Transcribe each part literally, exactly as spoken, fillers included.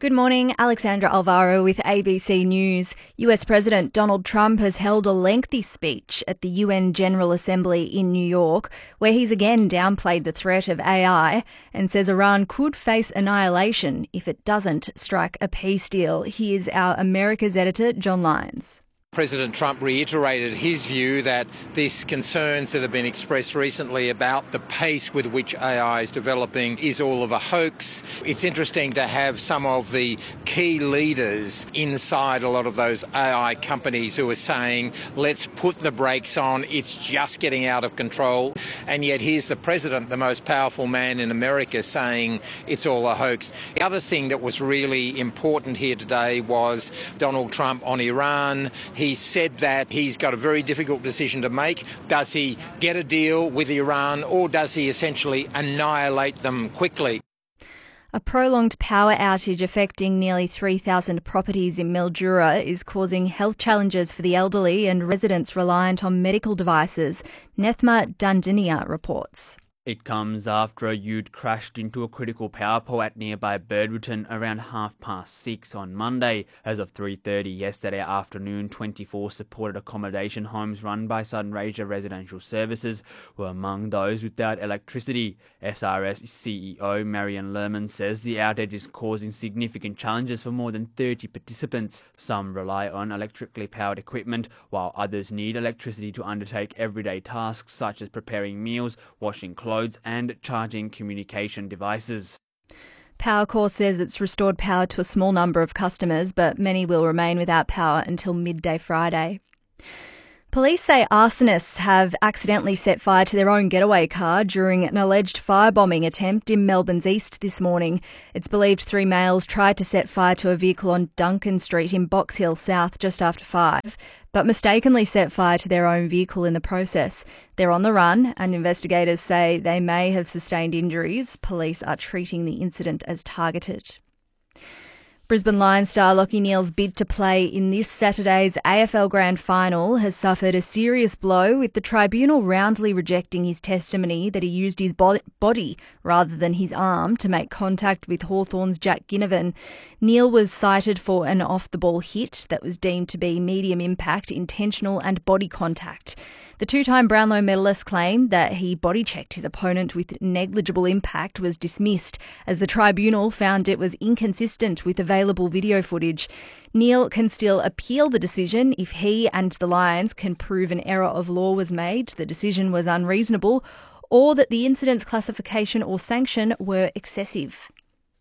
Good morning, Alexandra Alvaro with A B C News. U S President Donald Trump has held a lengthy speech at the U N General Assembly in New York, where he's again downplayed the threat of A I and says Iran could face annihilation if it doesn't strike a peace deal. Here's our America's editor, John Lyons. President Trump reiterated his view that these concerns that have been expressed recently about the pace with which A I is developing is all of a hoax. It's interesting to have some of the key leaders inside a lot of those A I companies who are saying, let's put the brakes on, it's just getting out of control. And yet here's the president, the most powerful man in America, saying it's all a hoax. The other thing that was really important here today was Donald Trump on Iran. He said that he's got a very difficult decision to make. Does he get a deal with Iran, or does he essentially annihilate them quickly? A prolonged power outage affecting nearly three thousand properties in Mildura is causing health challenges for the elderly and residents reliant on medical devices. Nethma Dandinia reports. It comes after a ute crashed into a critical power pole at nearby Birdwoodton around half past six on Monday. As of three thirty yesterday afternoon, twenty-four supported accommodation homes run by Sunraysia Residential Services were among those without electricity. S R S C E O Marion Lerman says the outage is causing significant challenges for more than thirty participants. Some rely on electrically powered equipment, while others need electricity to undertake everyday tasks such as preparing meals, washing clothes, and charging communication devices. Powercor says it's restored power to a small number of customers, but many will remain without power until midday Friday. Police say arsonists have accidentally set fire to their own getaway car during an alleged firebombing attempt in Melbourne's east this morning. It's believed three males tried to set fire to a vehicle on Duncan Street in Box Hill South just after five, but mistakenly set fire to their own vehicle in the process. They're on the run, and investigators say they may have sustained injuries. Police are treating the incident as targeted. Brisbane Lions star Lachie Neale's bid to play in this Saturday's A F L Grand Final has suffered a serious blow, with the tribunal roundly rejecting his testimony that he used his body rather than his arm to make contact with Hawthorn's Jack Ginnivan. Neale was cited for an off-the-ball hit that was deemed to be medium impact, intentional and body contact. The two-time Brownlow medalist claim that he body-checked his opponent with negligible impact was dismissed, as the tribunal found it was inconsistent with available video footage. Neale can still appeal the decision if he and the Lions can prove an error of law was made, the decision was unreasonable, or that the incident's classification or sanction were excessive.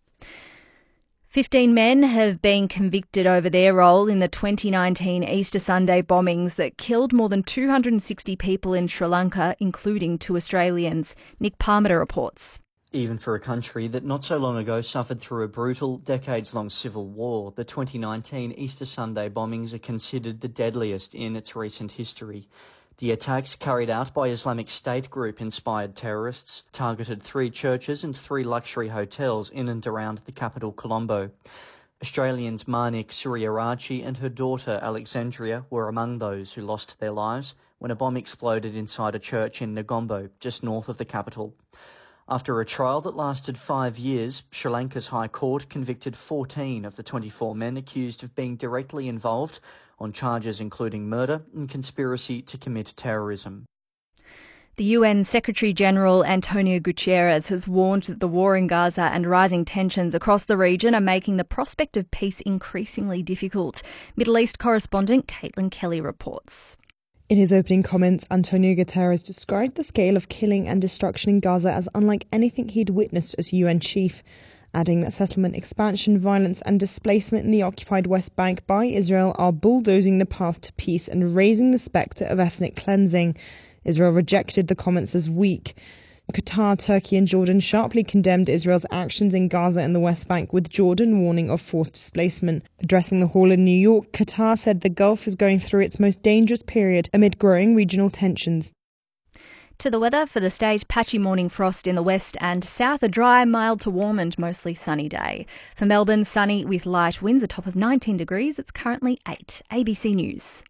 Fifteen men have been convicted over their role in the twenty nineteen Easter Sunday bombings that killed more than two hundred sixty people in Sri Lanka, including two Australians. Nick Parmiter reports. Even for a country that not so long ago suffered through a brutal, decades-long civil war, the twenty nineteen Easter Sunday bombings are considered the deadliest in its recent history. The attacks, carried out by Islamic State group-inspired terrorists, targeted three churches and three luxury hotels in and around the capital, Colombo. Australians Marnik Suriyarachi and her daughter Alexandria were among those who lost their lives when a bomb exploded inside a church in Negombo, just north of the capital. After a trial that lasted five years, Sri Lanka's High Court convicted fourteen of the twenty-four men accused of being directly involved on charges including murder and conspiracy to commit terrorism. The U N Secretary-General Antonio Guterres has warned that the war in Gaza and rising tensions across the region are making the prospect of peace increasingly difficult. Middle East correspondent Caitlin Kelly reports. In his opening comments, Antonio Guterres described the scale of killing and destruction in Gaza as unlike anything he'd witnessed as U N chief, adding that settlement expansion, violence and displacement in the occupied West Bank by Israel are bulldozing the path to peace and raising the spectre of ethnic cleansing. Israel rejected the comments as weak. Qatar, Turkey and Jordan sharply condemned Israel's actions in Gaza and the West Bank, with Jordan warning of forced displacement. Addressing the hall in New York, Qatar said the Gulf is going through its most dangerous period amid growing regional tensions. To the weather for the state, patchy morning frost in the west and south, a dry, mild to warm and mostly sunny day. For Melbourne, sunny with light winds, a top of nineteen degrees. It's currently eight. A B C News.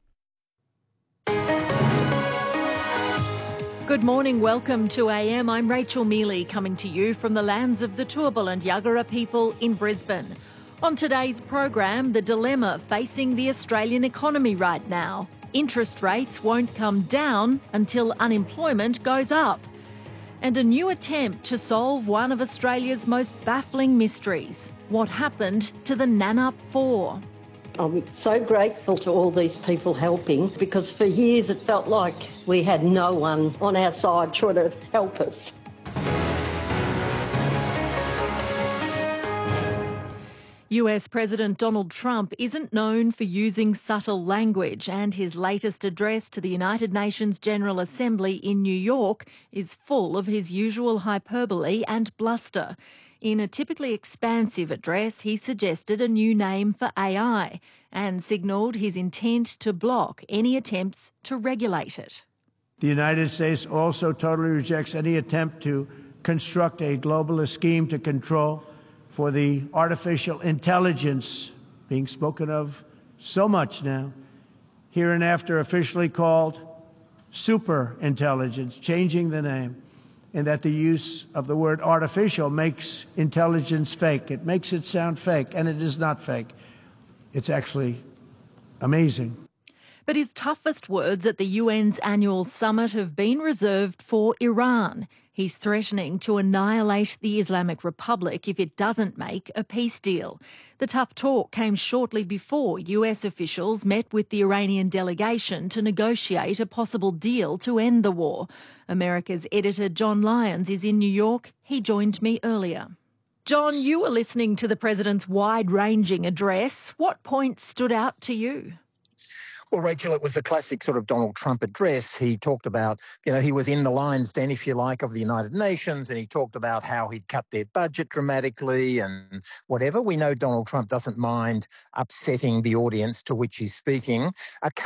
Good morning, welcome to A M. I'm Rachel Mealy, coming to you from the lands of the Turrbal and Yagara people in Brisbane. On today's program, the dilemma facing the Australian economy right now. Interest rates won't come down until unemployment goes up. And a new attempt to solve one of Australia's most baffling mysteries. What happened to the Nannup Four? I'm so grateful to all these people helping, because for years it felt like we had no one on our side trying to help us. U S President Donald Trump isn't known for using subtle language, and his latest address to the United Nations General Assembly in New York is full of his usual hyperbole and bluster. In a typically expansive address, he suggested a new name for A I and signalled his intent to block any attempts to regulate it. The United States also totally rejects any attempt to construct a globalist scheme to control for the artificial intelligence being spoken of so much now, hereinafter officially called super intelligence, changing the name, and that the use of the word artificial makes intelligence fake. It makes it sound fake, and it is not fake. It's actually amazing. But his toughest words at the U N's annual summit have been reserved for Iran. He's threatening to annihilate the Islamic Republic if it doesn't make a peace deal. The tough talk came shortly before U S officials met with the Iranian delegation to negotiate a possible deal to end the war. America's editor John Lyons is in New York. He joined me earlier. John, you were listening to the president's wide-ranging address. What points stood out to you? Well, Rachel, it was the classic sort of Donald Trump address. He talked about, you know, he was in the lion's den, if you like, of the United Nations, and he talked about how he'd cut their budget dramatically and whatever. We know Donald Trump doesn't mind upsetting the audience to which he's speaking. A